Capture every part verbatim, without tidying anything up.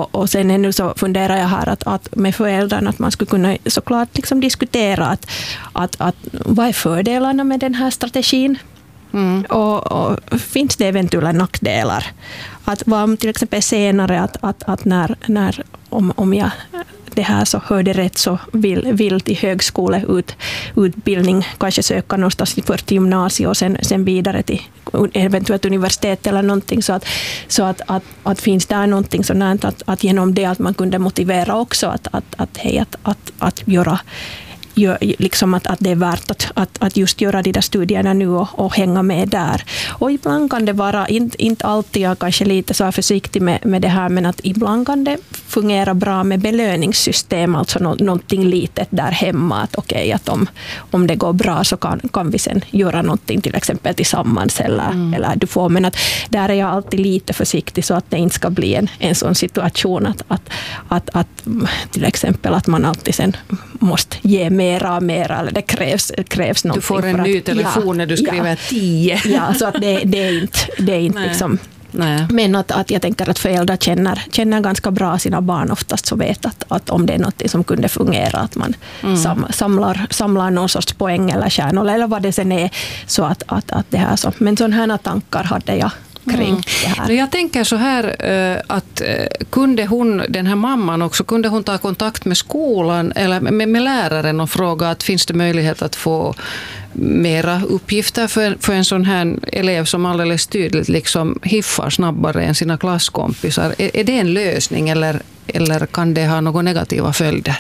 Och, och sen ännu så funderar jag här att, att med föräldrarna att man skulle kunna såklart liksom diskutera att, att, att vad är fördelarna med den här strategin? Mm. Och, och finns det eventuella nackdelar? Att vad till exempel senare att, att, att när, när om, om jag det här så hörde rätt så vill, vill till högskoleutbildning kanske söka någonstans för gymnasiet och sen, sen vidare till eventuellt universitet eller någonting, så att, så att, att, att finns där någonting sådant att, att genom det att man kunde motivera också att, att, att, hej, att, att, att göra Gör, liksom att, att det är värt att, att, att just göra de där studierna nu och, och hänga med där. Och ibland kan det vara, inte, inte alltid, jag kanske lite så försiktig med, med det här, men att ibland kan det fungera bra med belöningssystem, alltså no, någonting litet där hemma, att okej, okay, att om, om det går bra så kan, kan vi sen göra någonting till exempel tillsammans eller, mm. eller du får, men att där är jag alltid lite försiktig så att det inte ska bli en, en sån situation att, att, att, att till exempel att man alltid sen måste ge mer mera och mera, eller det krävs, krävs någonting. Du får en ny att, telefon ja, när du skriver ja, tio. Ja, så att det, det är inte, det är inte liksom... Nej. Men att, att jag tänker att föräldrar känner, känner ganska bra sina barn oftast, så vet att, att om det är något som kunde fungera, att man mm. sam, samlar, samlar någon sorts poäng eller kärnor eller vad det sen är, så att, att, att det här så. Men sådana här tankar hade jag kring mm. det här. Jag tänker så här att kunde hon, den här mamman också, kunde hon ta kontakt med skolan eller med, med läraren och fråga att finns det möjlighet att få mera uppgifter för, för en sån här elev som alldeles tydligt liksom hiffar snabbare än sina klasskompisar. Är, är det en lösning eller, eller kan det ha några negativa följder?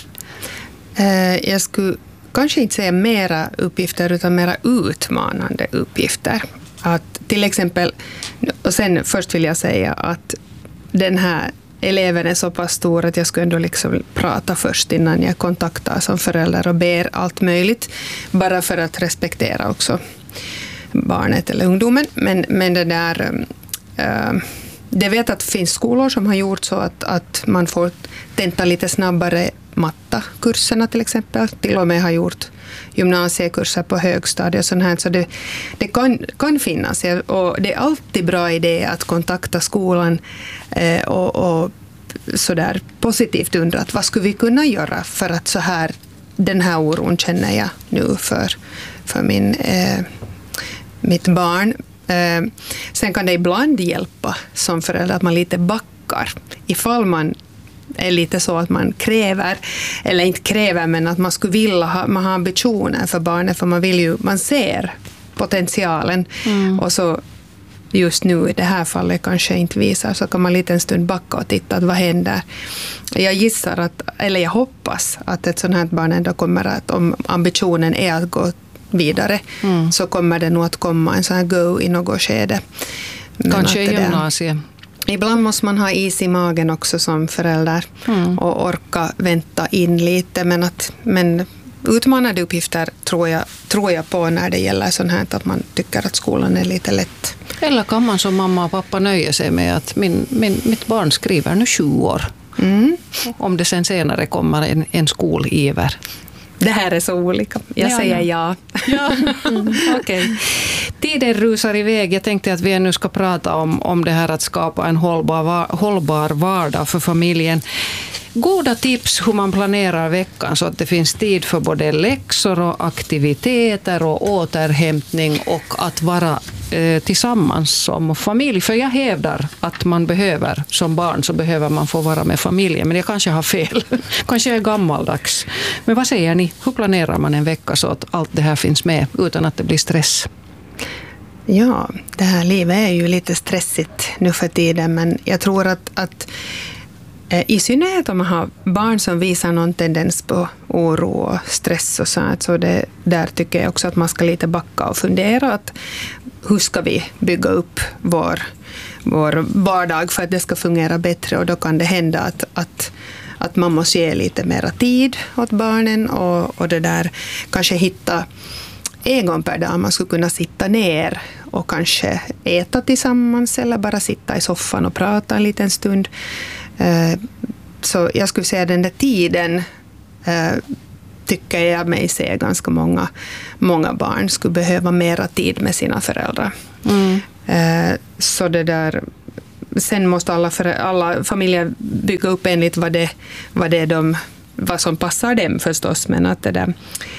Eh, jag skulle kanske inte säga mera uppgifter utan mera utmanande uppgifter. Att till exempel, och sen först vill jag säga att den här eleven är så pass stor att jag skulle ändå liksom prata först innan jag kontaktar som förälder och ber allt möjligt, bara för att respektera också barnet eller ungdomen. Men, men det där, äh, det vet att det finns skolor som har gjort så att, att man får tenta lite snabbare mattakurserna till exempel, till och med har gjort gymnasiekurser på högstadiet och sånt här, så det, det kan, kan finnas, och det är alltid bra idé att kontakta skolan eh, och, och sådär positivt undra att vad skulle vi kunna göra för att så här, den här oron känner jag nu för, för min, eh, mitt barn. Eh, sen kan det ibland hjälpa som förälder att man lite backar ifall man är lite så att man kräver, eller inte kräver, men att man skulle vilja ha, man har ambitioner för barnet, för man vill ju, man ser potentialen mm. och så just nu i det här fallet kanske inte visar, så kan man lite en stund backa och titta att vad händer. Jag gissar att, eller jag hoppas att ett sånt här barn ändå kommer att, om ambitionen är att gå vidare mm. så kommer det nog att komma en sån här go i något skede. Men kanske i gymnasiet. Ibland måste man ha is i magen också som förälder mm. och orka vänta in lite. Men, att, men utmanande uppgifter tror jag, tror jag på när det gäller sånt här att man tycker att skolan är lite lätt. Eller kan man som mamma och pappa nöja sig med att min, min, mitt barn skriver nu sju år. Mm. Om det sen senare kommer en, en skoliver. Det här är så olika. Jag ja, säger ja. ja. Mm, okay. Tiden rusar iväg. Jag tänkte att vi nu ska prata om, om det här att skapa en hållbar, hållbar vardag för familjen. Goda tips hur man planerar veckan så att det finns tid för både läxor och aktiviteter och återhämtning och att vara eh, tillsammans som familj. För jag hävdar att man behöver, som barn så behöver man få vara med familjen. Men jag kanske har fel. Kanske jag är gammaldags. Men vad säger ni? Hur planerar man en vecka så att allt det här finns med utan att det blir stress? Ja, det här livet är ju lite stressigt nu för tiden, men jag tror att, att i synnerhet om man har barn som visar någon tendens på oro och stress och sånt, så det, där tycker jag också att man ska lite backa och fundera att hur ska vi bygga upp vår, vår vardag för att det ska fungera bättre, och då kan det hända att, att, att man måste ge lite mera tid åt barnen och, och det där kanske hitta en gång per dag man skulle kunna sitta ner och kanske äta tillsammans eller bara sitta i soffan och prata en liten stund. Så jag skulle säga att den där tiden tycker jag mig se ganska många, många barn skulle behöva mera tid med sina föräldrar. Mm. Så det där, sen måste alla, för, alla familjer bygga upp enligt vad det, vad det är de, vad som passar dem förstås, men att det där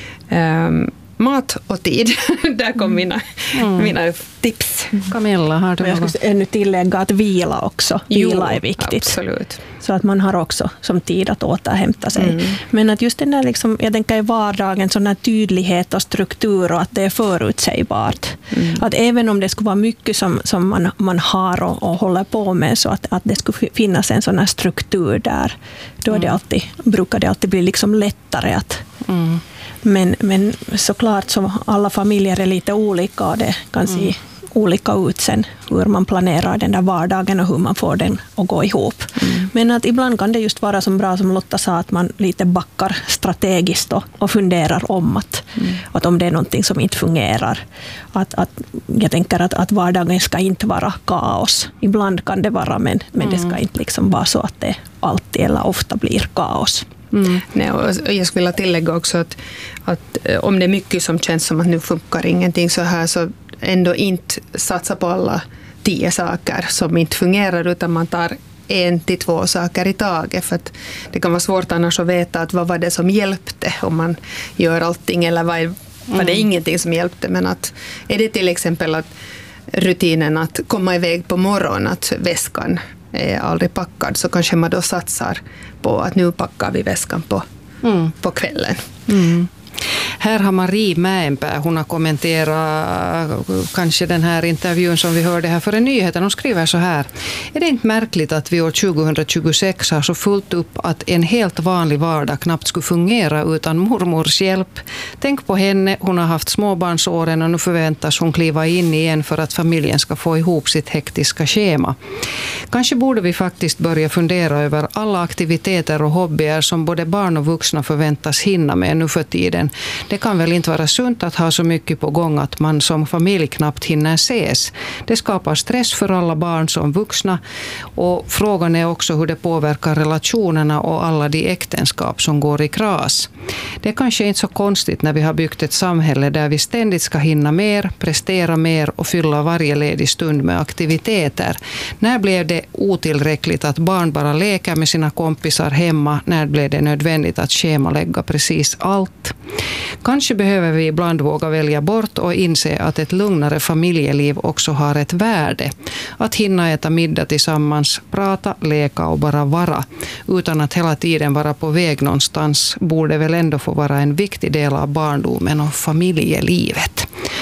um, mat och tid, där kom mina, mm. mina tips. Camilla, har du jag något? skulle ännu tillägga att vila också. Jo, vila är viktigt. Absolut. Så att man har också som tid att återhämta sig. Mm. Men att just den där, liksom, jag tänker i vardagen, sån här tydlighet och struktur och att det är förutsägbart. Mm. Att även om det skulle vara mycket som, som man, man har och, och håller på med, så att, att det skulle finnas en sån här struktur där, då är det alltid, brukar det alltid bli liksom lättare att mm. Men, men såklart så alla familjer är lite olika och det kan se mm. olika ut sen hur man planerar den där vardagen och hur man får den att gå ihop. Mm. Men att ibland kan det just vara som bra som Lotta sa, att man lite backar strategiskt och, och funderar om att, mm. att om det är någonting som inte fungerar. Att, att, jag tänker att, att vardagen ska inte vara kaos. Ibland kan det vara, men, men mm. det ska inte liksom vara så att det alltid eller ofta blir kaos. Mm. Nej, och jag skulle vilja tillägga också att, att om det är mycket som känns som att nu funkar ingenting så här, så ändå inte satsa på alla tio saker som inte fungerar, utan man tar en till två saker i taget, för att det kan vara svårt annars att veta att vad var det som hjälpte om man gör allting, eller vad är, var det mm. ingenting som hjälpte. Men att är det till exempel att rutinen att komma iväg på morgonen, att väskan är aldrig packad, så kanske man då satsar på att nu packar vi väskan på, mm. på kvällen. Mm. Här har Marie Mäenpää, hon har kommenterat kanske den här intervjun som vi hörde här före nyheten. Hon skriver så här: är det inte märkligt att vi år tjugohundratjugosex har så fullt upp att en helt vanlig vardag knappt skulle fungera utan mormors hjälp? Tänk på henne, hon har haft småbarnsåren och nu förväntas hon kliva in igen för att familjen ska få ihop sitt hektiska schema. Kanske borde vi faktiskt börja fundera över alla aktiviteter och hobbyer som både barn och vuxna förväntas hinna med nu för tiden. Det kan väl inte vara sunt att ha så mycket på gång att man som familj knappt hinner ses. Det skapar stress för alla barn som vuxna, och frågan är också hur det påverkar relationerna och alla de äktenskap som går i kras. Det är kanske inte så konstigt när vi har byggt ett samhälle där vi ständigt ska hinna mer, prestera mer och fylla varje ledig stund med aktiviteter. När blev det otillräckligt att barn bara leker med sina kompisar hemma? När blev det nödvändigt att schemalägga precis allt? Kanske behöver vi ibland våga välja bort och inse att ett lugnare familjeliv också har ett värde. Att hinna äta middag tillsammans, prata, leka och bara vara, utan att hela tiden vara på väg någonstans, borde väl ändå få vara en viktig del av barndomen och familjelivet.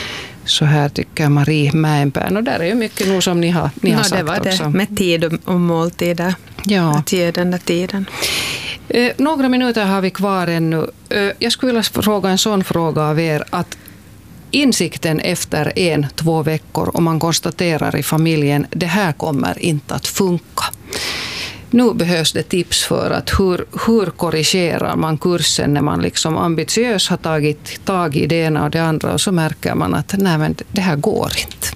Så här tycker Marie Mäenpää. Och där är ju mycket nog som ni har, ni har no, sagt det var också. Det med tid och måltider. Ja. Att ge den där tiden. Eh, några minuter har vi kvar ännu. Eh, jag skulle vilja fråga en sån fråga av er, att insikten efter en, två veckor, om man konstaterar i familjen, det här kommer inte att funka. Nu behövs det tips för att hur, hur korrigerar man kursen när man liksom ambitiöst har tagit tag i det ena och det andra, och så märker man att nej, men det här går inte.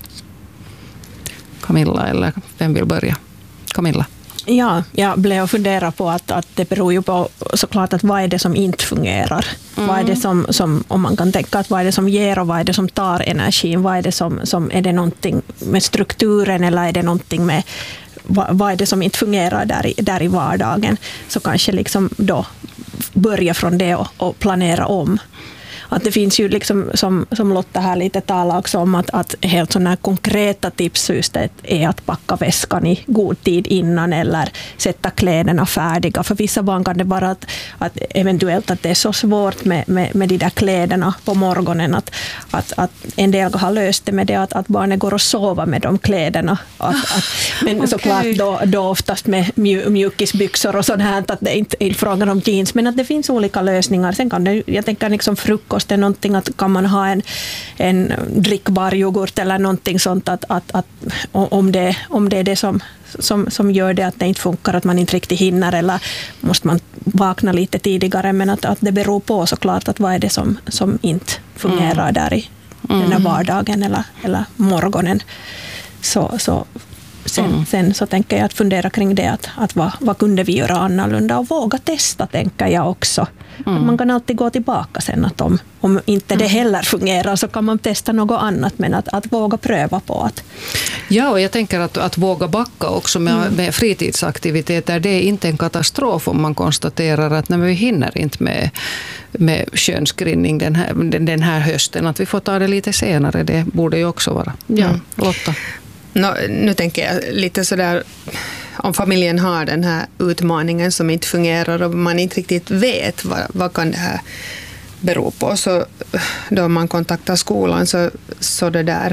Camilla, eller vem vill börja? Camilla. Ja, jag blev och fundera på att, att det beror ju på såklart att vad är det som inte fungerar. Mm. Vad är det som, som, om man kan tänka att vad är det som ger och vad är det som tar energin? Vad är det som, som är det någonting med strukturen, eller är det någonting med vad, vad är det som inte fungerar där i, där i vardagen? Så kanske liksom då börja från det och, och planera om. Att det finns ju liksom, som, som Lotta här lite talar också om, att, att helt sådana konkreta tips just är att packa väskan i god tid innan, eller sätta kläderna färdiga. För vissa barn kan det vara att, att eventuellt att det är så svårt med, med, med de där kläderna på morgonen, att, att, att en del har löst det med det att, att barnen går och sover med de kläderna. Att, att, men okay. Såklart då, då oftast med mju, mjukisbyxor och sånt här, att det är inte är frågan om jeans, men att det finns olika lösningar. Sen kan det, jag tänker liksom frukost, det är någonting att kan man ha en, en drickbar yoghurt eller någonting sånt, att, att, att om, det, om det är det som, som, som gör det att det inte funkar, att man inte riktigt hinner, eller måste man vakna lite tidigare, men att, att det beror på såklart att vad är det som, som inte fungerar mm. där i mm. den här vardagen eller, eller morgonen. Så, så sen, Mm. sen så tänker jag att fundera kring det, att, att vad, vad kunde vi göra annorlunda och våga testa, tänker jag också. Mm. Att man kan alltid gå tillbaka sen, att om, om inte det heller fungerar så kan man testa något annat, men att, att våga pröva på att. Ja, och jag tänker att, att våga backa också med, mm. med fritidsaktiviteter, det är inte en katastrof om man konstaterar att nej, vi hinner inte med, med könsgrinning den här, den, den här hösten, att vi får ta det lite senare, det borde ju också vara. Ja, mm. Lotta. No, nu tänker jag lite sådär, om familjen har den här utmaningen som inte fungerar och man inte riktigt vet vad, vad kan det här bero på, så då man kontaktar skolan så, så det där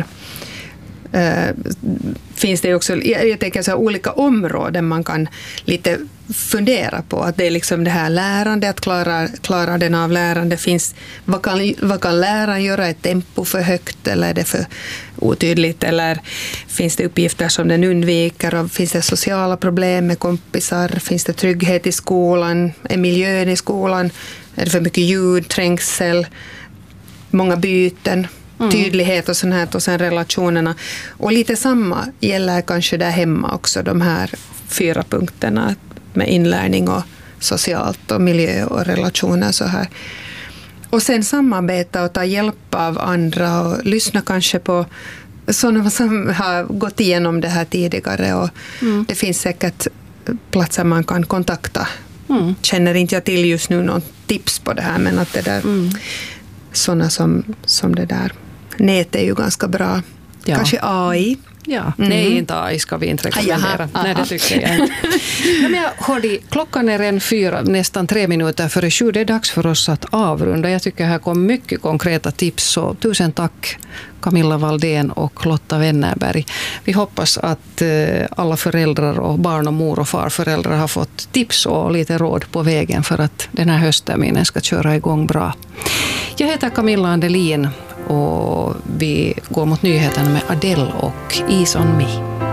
eh, finns det också, jag, jag tänker så här, olika områden man kan lite fundera på, att det är liksom det här lärande, att klara, klara den av lärande finns, vad kan, vad kan läraren göra, är tempo för högt eller är det för otydligt, eller finns det uppgifter som den undviker, och finns det sociala problem med kompisar, finns det trygghet i skolan, är miljön i skolan, är det för mycket ljud, trängsel, många byten, mm. tydlighet och sånt här, och sen relationerna, och lite samma gäller kanske där hemma också, de här fyra punkterna med inlärning och socialt och miljö och relationer så här. Och sen samarbeta och ta hjälp av andra och lyssna kanske på sådana som har gått igenom det här tidigare, och mm. det finns säkert platser man kan kontakta. Mm. Känner inte jag till just nu någon tips på det här, men att det där mm. sådana som, som det där nät är ju ganska bra. Ja. Kanske A I. Ja, mm. nej, inte A I ska vi inte rekommendera. Nej, det tycker jag inte. Ja, men hörde, klockan är en fyra, nästan tre minuter före sju. Det är dags för oss att avrunda. Jag tycker här kom mycket konkreta tips. Så tusen tack Camilla Valdén och Lotta Wennerberg. Vi hoppas att eh, alla föräldrar och barn och mor och farföräldrar har fått tips och lite råd på vägen för att den här höstterminen ska köra igång bra. Jag heter Camilla Andelin. Och vi går mot nyheterna med Adele och Ease on Me.